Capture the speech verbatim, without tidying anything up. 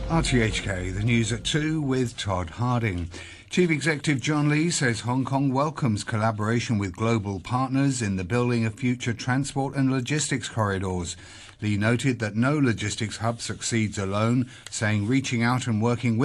R T H K, the news at two with Todd Harding. Chief Executive John Lee says Hong Kong welcomes collaboration with global partners in the building of future transport and logistics corridors. Lee noted that no logistics hub succeeds alone, saying reaching out and working with